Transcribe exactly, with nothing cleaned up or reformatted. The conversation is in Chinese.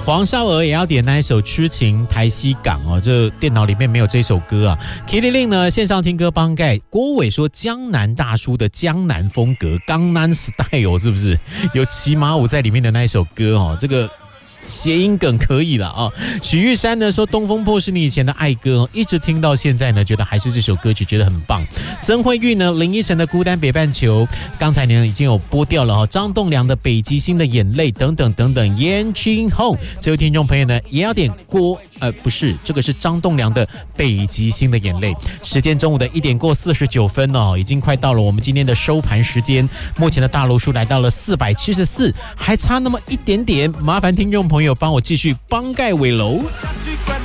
黄少娥也要点那一首《痴情台西港》哦，这电脑里面没有这首歌啊。Kitty Lin 呢，线上听歌帮盖。郭伟说江南大叔的江南风格，江南 style 是不是有骑马舞在里面的那一首歌哦？这个。谐音梗可以了啊！许玉山呢说《东风破》是你以前的爱歌，一直听到现在呢，觉得还是这首歌曲觉得很棒。曾慧玉呢，林依晨的《孤单北半球》，刚才呢已经有播掉了哈。张栋梁的《北极星的眼泪》等等等等。燕青红，这位听众朋友呢也要点郭呃不是，这个是张栋梁的《北极星的眼泪》。时间中午的一点过四十九分哦，已经快到了我们今天的收盘时间。目前的大楼数来到了四百七十四，还差那么一点点，麻烦听众朋友帮我继续帮盖尾楼。